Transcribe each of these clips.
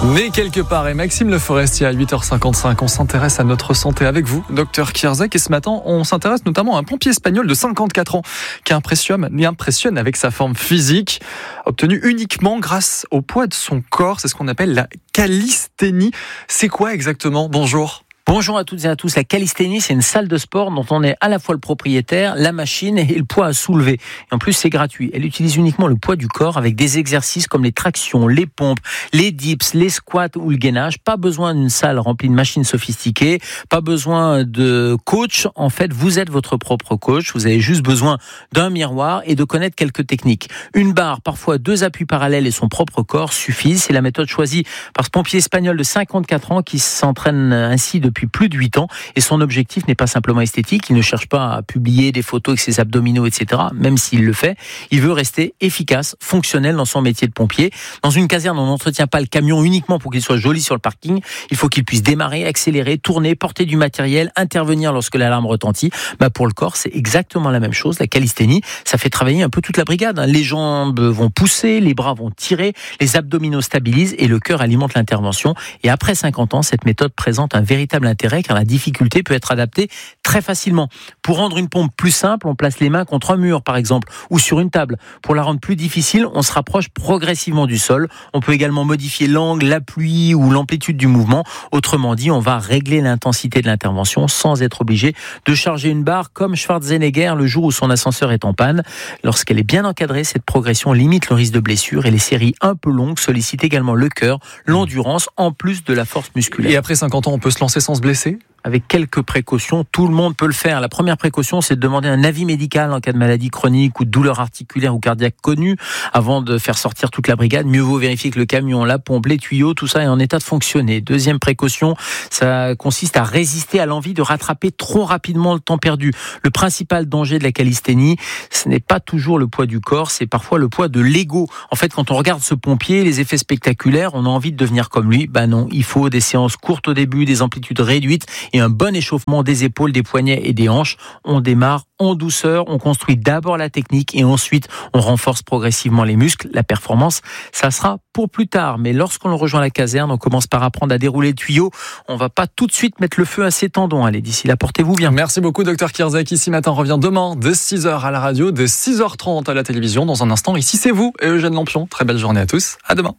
Né quelque part, et Maxime Le Forestier à 8h55. On s'intéresse à notre santé avec vous, docteur Kierzek. Et ce matin, on s'intéresse notamment à un pompier espagnol de 54 ans qui impressionne avec sa forme physique, obtenue uniquement grâce au poids de son corps. C'est ce qu'on appelle la calisthénie. C'est quoi exactement ? Bonjour. Bonjour à toutes et à tous. La calisthénie, c'est une salle de sport dont on est à la fois le propriétaire, la machine et le poids à soulever. Et en plus, c'est gratuit. Elle utilise uniquement le poids du corps avec des exercices comme les tractions, les pompes, les dips, les squats ou le gainage. Pas besoin d'une salle remplie de machines sophistiquées, pas besoin de coach. En fait, vous êtes votre propre coach. Vous avez juste besoin d'un miroir et de connaître quelques techniques. Une barre, parfois 2 appuis parallèles et son propre corps suffisent. C'est la méthode choisie par ce pompier espagnol de 54 ans qui s'entraîne ainsi depuis plus de 8 ans, et son objectif n'est pas simplement esthétique. Il ne cherche pas à publier des photos avec ses abdominaux, etc., même s'il le fait. Il veut rester efficace, fonctionnel dans son métier de pompier. Dans une caserne, on n'entretient pas le camion uniquement pour qu'il soit joli sur le parking. Il faut qu'il puisse démarrer, accélérer, tourner, porter du matériel, intervenir lorsque l'alarme retentit. Pour le corps, c'est exactement la même chose. La calisthénie, ça fait travailler un peu toute la brigade. Les jambes vont pousser, les bras vont tirer, les abdominaux stabilisent et le cœur alimente l'intervention. Et après 50 ans, cette méthode présente un véritable intérêt car la difficulté peut être adaptée très facilement. Pour rendre une pompe plus simple, on place les mains contre un mur par exemple ou sur une table. Pour la rendre plus difficile, on se rapproche progressivement du sol. On peut également modifier l'angle, l'appui ou l'amplitude du mouvement. Autrement dit, on va régler l'intensité de l'intervention sans être obligé de charger une barre comme Schwarzenegger le jour où son ascenseur est en panne. Lorsqu'elle est bien encadrée, cette progression limite le risque de blessure et les séries un peu longues sollicitent également le cœur, l'endurance en plus de la force musculaire. Et après 50 ans, on peut se lancer sans se blesser ? Avec quelques précautions, tout le monde peut le faire. La première précaution, c'est de demander un avis médical en cas de maladie chronique ou de douleur articulaire ou cardiaque connue avant de faire sortir toute la brigade. Mieux vaut vérifier que le camion, la pompe, les tuyaux, tout ça est en état de fonctionner. Deuxième précaution, ça consiste à résister à l'envie de rattraper trop rapidement le temps perdu. Le principal danger de la calisthénie, ce n'est pas toujours le poids du corps, c'est parfois le poids de l'ego. En fait, quand on regarde ce pompier, les effets spectaculaires, on a envie de devenir comme lui. Non, il faut des séances courtes au début, des amplitudes réduites et un bon échauffement des épaules, des poignets et des hanches. On démarre en douceur, on construit d'abord la technique et ensuite on renforce progressivement les muscles. La performance, ça sera pour plus tard. Mais lorsqu'on rejoint la caserne, on commence par apprendre à dérouler le tuyau. On va pas tout de suite mettre le feu à ses tendons. Allez, d'ici là, portez-vous bien. Merci beaucoup, docteur Kierzek. Ici Matin revient demain dès 6h à la radio, dès 6h30 à la télévision. Dans un instant, ici c'est vous et Eugène Lampion. Très belle journée à tous. À demain.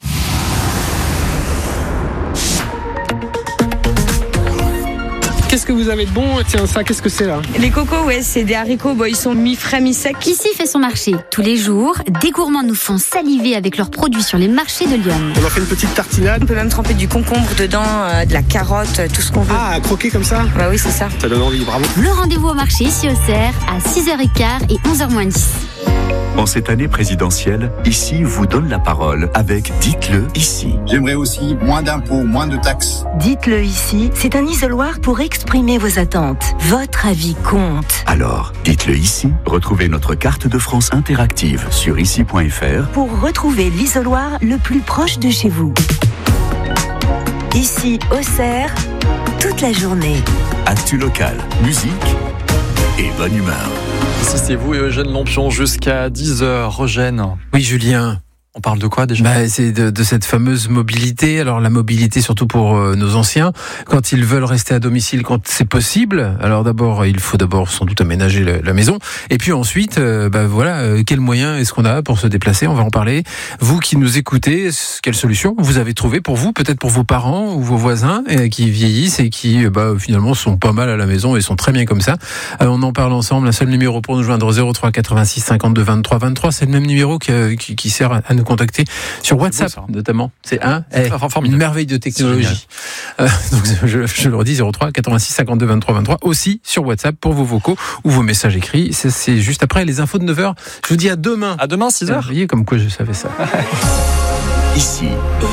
Qu'est-ce que vous avez de bon ? Tiens, ça, qu'est-ce que c'est là ? Les cocos, ouais, c'est des haricots, ils sont mi-frais, mi-secs. Ici fait son marché. Tous les jours, des gourmands nous font saliver avec leurs produits sur les marchés de Lyon. On en fait une petite tartinade. On peut même tremper du concombre dedans, de la carotte, tout ce qu'on veut. Ah, à croquer comme ça ? Bah oui, c'est ça. Ça donne envie, bravo. Le rendez-vous au marché ici au Cerf à 6h15 et 11h moins 10. En cette année présidentielle, ici vous donne la parole avec Dites-le ici. J'aimerais aussi moins d'impôts, moins de taxes. Dites-le ici, c'est un isoloir pour exprimer vos attentes. Votre avis compte. Alors, dites-le ici. Retrouvez notre carte de France interactive sur ici.fr pour retrouver l'isoloir le plus proche de chez vous. Ici, au Cerf, toute la journée. Actu local, musique et bonne humeur. Ici c'est vous et Eugène Lampion jusqu'à 10h. Eugène. Oui, Julien. On parle de quoi déjà ? C'est de cette fameuse mobilité. Alors la mobilité surtout pour nos anciens, quand ils veulent rester à domicile, quand c'est possible. Alors il faut sans doute aménager la maison. Et puis ensuite, quels moyens est-ce qu'on a pour se déplacer ? On va en parler. Vous qui nous écoutez, quelle solution vous avez trouvé pour vous, peut-être pour vos parents ou vos voisins qui vieillissent et qui finalement sont pas mal à la maison et sont très bien comme ça. On en parle ensemble. Un seul numéro pour nous joindre, 03 86 52 23 23. C'est le même numéro qui sert à nous contacter sur WhatsApp, notamment. C'est une merveille de technologie. Donc je le redis, 03 86 52 23 23, aussi sur WhatsApp pour vos vocaux ou vos messages écrits. C'est juste après les infos de 9h. Je vous dis à demain. À demain, 6h. Vous voyez comme quoi je savais ça. Ici,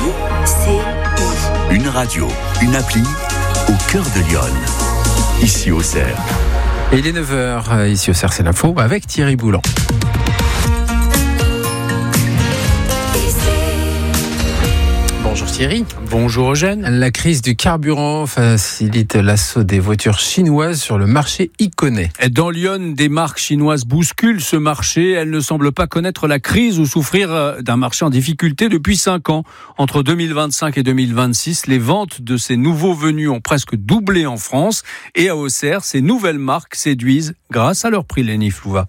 une radio, une appli au cœur de Lyon. Ici au Cerf. Et il est 9h, ici au Cerf, c'est l'info avec Thierry Boulan. Bonjour. Bonjour Thierry. Bonjour Eugène. La crise du carburant facilite l'assaut des voitures chinoises sur le marché iconais. Dans Lyon, des marques chinoises bousculent ce marché. Elles ne semblent pas connaître la crise ou souffrir d'un marché en difficulté depuis 5 ans. Entre 2025 et 2026, les ventes de ces nouveaux venus ont presque doublé en France. Et à Auxerre, ces nouvelles marques séduisent grâce à leur prix, Lénie Flouva.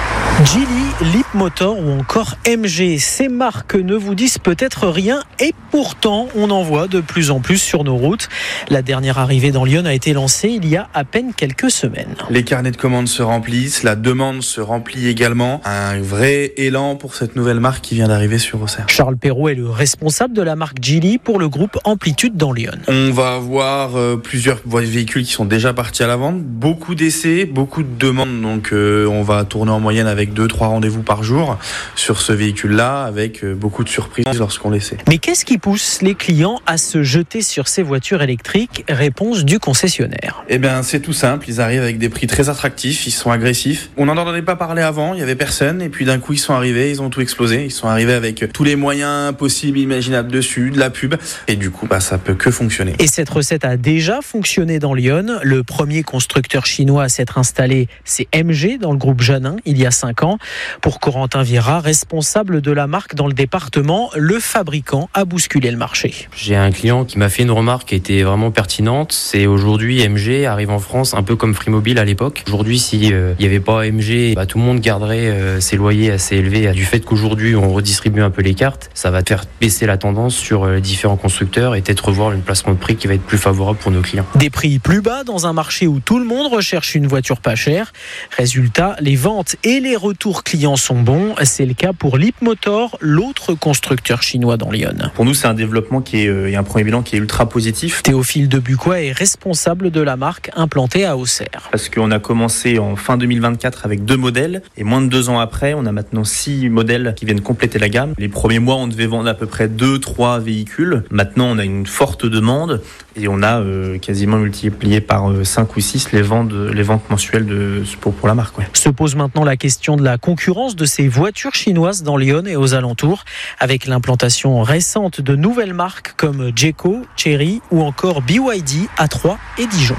Geely, Leapmotor ou encore MG, ces marques ne vous disent peut-être rien et pourtant on en voit de plus en plus sur nos routes. La dernière arrivée dans Lyon a été lancée il y a à peine quelques semaines. Les carnets de commandes se remplissent, la demande se remplit également. Un vrai élan pour cette nouvelle marque qui vient d'arriver sur Auxerre. Charles Perrault est le responsable de la marque Geely pour le groupe Amplitude dans Lyon. On va avoir plusieurs véhicules qui sont déjà partis à la vente, beaucoup d'essais, beaucoup de demandes, donc on va tourner en moyenne avec 2-3 rendez-vous par jour sur ce véhicule-là, avec beaucoup de surprises lorsqu'on l'essaie. Mais qu'est-ce qui pousse les clients à se jeter sur ces voitures électriques ? Réponse du concessionnaire. Eh bien, c'est tout simple. Ils arrivent avec des prix très attractifs, ils sont agressifs. On n'en entendait pas parler avant, il n'y avait personne, et puis d'un coup, ils sont arrivés, ils ont tout explosé. Ils sont arrivés avec tous les moyens possibles, imaginables dessus, de la pub, et du coup, ça peut que fonctionner. Et cette recette a déjà fonctionné dans Lyon. Le premier constructeur chinois à s'être installé, c'est MG dans le groupe Janin, il y a 5 ans. Pour Corentin Viera, responsable de la marque dans le département, le fabricant a bousculé le marché. J'ai un client qui m'a fait une remarque qui était vraiment pertinente. C'est aujourd'hui MG arrive en France un peu comme Free-Mobile à l'époque. Aujourd'hui, s'il n'y avait pas MG, tout le monde garderait ses loyers assez élevés. Du fait qu'aujourd'hui on redistribue un peu les cartes, ça va faire baisser la tendance sur les différents constructeurs et peut-être revoir une placement de prix qui va être plus favorable pour nos clients. Des prix plus bas dans un marché où tout le monde recherche une voiture pas chère. Résultat, les ventes et les retours clients sont bons. C'est le cas pour Leapmotor, l'autre constructeur chinois dans Lyon. Pour nous, c'est un développement et un premier bilan qui est ultra positif. Théophile Debucois est responsable de la marque implantée à Auxerre. Parce qu'on a commencé en fin 2024 avec 2 modèles et moins de 2 ans après, on a maintenant 6 modèles qui viennent compléter la gamme. Les premiers mois, on devait vendre à peu près 2-3 véhicules. Maintenant, on a une forte demande et on a quasiment multiplié par 5 ou 6 les ventes mensuelles pour la marque. Ouais. Se pose maintenant la question de la concurrence de ces voitures chinoises dans Lyon et aux alentours, avec l'implantation récente de nouvelles marques comme Jeco, Chery ou encore BYD à Troyes et Dijon.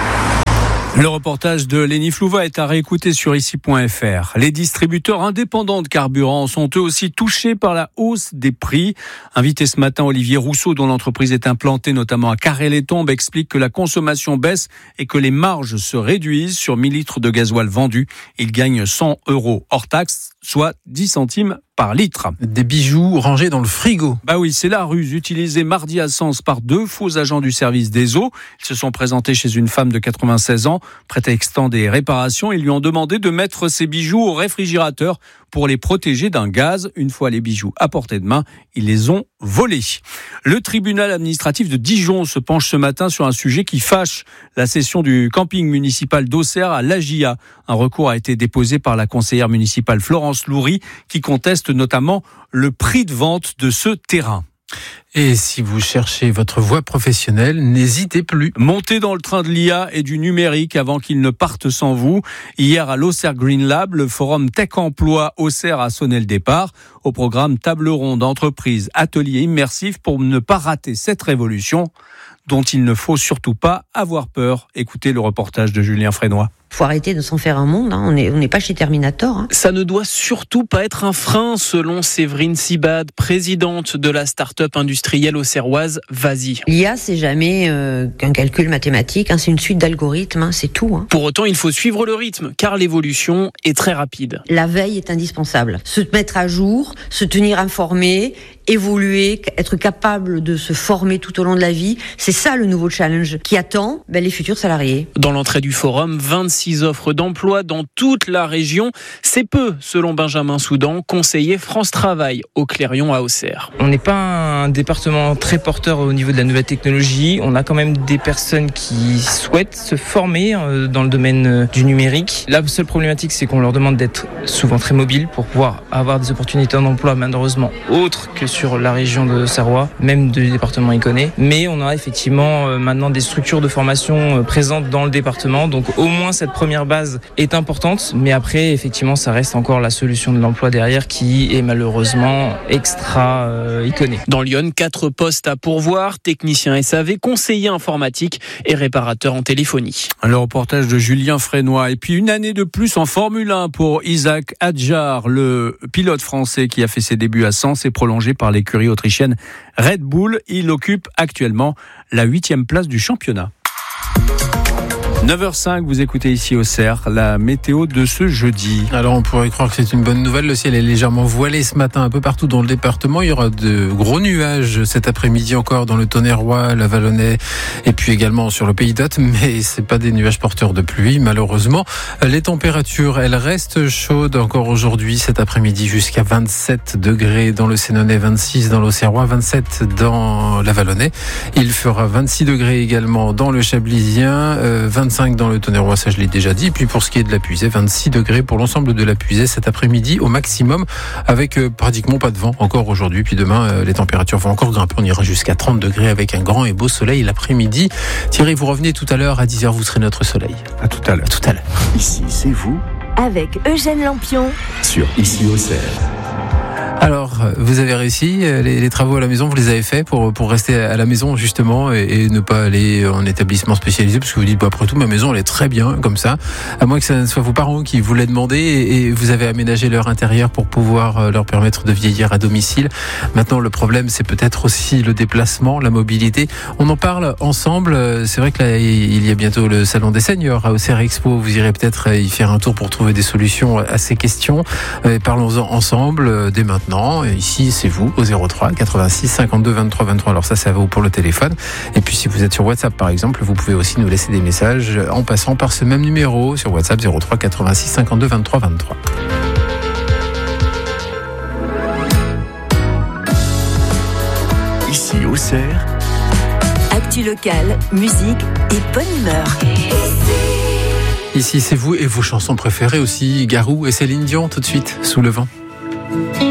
Le reportage de Lénie Flouva est à réécouter sur ici.fr. Les distributeurs indépendants de carburant sont eux aussi touchés par la hausse des prix. Invité ce matin, Olivier Rousseau, dont l'entreprise est implantée notamment à Carré-les-Tombes, explique que la consommation baisse et que les marges se réduisent. Sur 1000 litres de gasoil vendus, il gagne 100 € hors taxe, soit 10 centimes par litre. Des bijoux rangés dans le frigo. Oui, c'est la ruse utilisée mardi à Sens par 2 faux agents du service des eaux. Ils se sont présentés chez une femme de 96 ans, prétextant des réparations. Ils lui ont demandé de mettre ses bijoux au réfrigérateur pour les protéger d'un gaz. Une fois les bijoux à portée de main, ils les ont volés. Le tribunal administratif de Dijon se penche ce matin sur un sujet qui fâche: la cession du camping municipal d'Auxerre à l'Agia. Un recours a été déposé par la conseillère municipale Florence Loury, qui conteste notamment le prix de vente de ce terrain. Et si vous cherchez votre voie professionnelle, n'hésitez plus. Montez dans le train de l'IA et du numérique avant qu'il ne parte sans vous. Hier à l'Auxerre Green Lab, le forum Tech Emploi Auxerre a sonné le départ. Au programme table ronde, entreprise, atelier immersif pour ne pas rater cette révolution dont il ne faut surtout pas avoir peur. Écoutez le reportage de Julien Frénois. Faut arrêter de s'en faire un monde, on n'est pas chez Terminator. Ça ne doit surtout pas être un frein, selon Séverine Sibad, présidente de la start-up industrielle auxerroise Vasi. L'IA, c'est jamais qu'un calcul mathématique, c'est une suite d'algorithmes, c'est tout. Pour autant, il faut suivre le rythme, car l'évolution est très rapide. La veille est indispensable. Se mettre à jour, se tenir informé, évoluer, être capable de se former tout au long de la vie, c'est ça le nouveau challenge qui attend les futurs salariés. Dans l'entrée du forum, 26 offres d'emploi dans toute la région. C'est peu, selon Benjamin Soudan, conseiller France Travail au Clairion à Auxerre. On n'est pas un département très porteur au niveau de la nouvelle technologie. On a quand même des personnes qui souhaitent se former dans le domaine du numérique. La seule problématique, c'est qu'on leur demande d'être souvent très mobiles pour pouvoir avoir des opportunités d'emploi, malheureusement, autres que sur la région de Sarrois, même du département Iconais. Mais on a effectivement maintenant des structures de formation présentes dans le département. Donc au moins cette première base est importante. Mais après, effectivement, ça reste encore la solution de l'emploi derrière qui est malheureusement extra Iconais. Dans Lyon, 4 postes à pourvoir, technicien SAV, conseiller informatique et réparateur en téléphonie. Le reportage de Julien Frénois. Et puis une année de plus en Formule 1 pour Isaac Hadjar, le pilote français qui a fait ses débuts à Sens et prolongé par l'écurie autrichienne Red Bull. Il occupe actuellement la 8e place du championnat. 9h05, vous écoutez ici au CERF la météo de ce jeudi. Alors on pourrait croire que c'est une bonne nouvelle, le ciel est légèrement voilé ce matin un peu partout dans le département. Il y aura de gros nuages cet après-midi encore dans le Tonnerrois, la Vallonnais et puis également sur le Pays d'Hôte, mais c'est pas des nuages porteurs de pluie malheureusement. Les températures, elles restent chaudes encore aujourd'hui cet après-midi jusqu'à 27 degrés dans le Sénonais, 26 dans l'Auxerrois, 27 dans la Vallonnais. Il fera 26 degrés également dans le Chablisien, 25 dans le Tonnerrois, ça je l'ai déjà dit. Et puis pour ce qui est de la Puisée, 26 degrés pour l'ensemble de la Puisée cet après-midi au maximum, avec pratiquement pas de vent encore aujourd'hui. Puis demain, les températures vont encore grimper. On ira jusqu'à 30 degrés avec un grand et beau soleil l'après-midi. Thierry, vous revenez tout à l'heure à 10h, vous serez notre soleil. À tout à l'heure. Tout à l'heure. Ici, c'est vous. Avec Eugène Lampion. Sur Ici au CERF. Alors, vous avez réussi, les travaux à la maison, vous les avez faits pour rester à la maison justement et ne pas aller en établissement spécialisé, parce que vous dites, après tout, ma maison elle est très bien comme ça, à moins que ce ne soit vos parents qui vous l'aient demandé et vous avez aménagé leur intérieur pour pouvoir leur permettre de vieillir à domicile. Maintenant, le problème, c'est peut-être aussi le déplacement, la mobilité. On en parle ensemble. C'est vrai que là, il y a bientôt le salon des seniors à Auxerre Expo. Vous irez peut-être y faire un tour pour trouver des solutions à ces questions. Parlons-en ensemble dès maintenant. Ici, c'est vous, au 03 86 52 23 23. Alors ça vaut pour le téléphone. Et puis, si vous êtes sur WhatsApp, par exemple, vous pouvez aussi nous laisser des messages en passant par ce même numéro sur WhatsApp 03 86 52 23 23. Ici au CERF. Actu locale, musique et bonne humeur. Ici, c'est vous et vos chansons préférées aussi. Garou et Céline Dion, tout de suite, Sous le vent.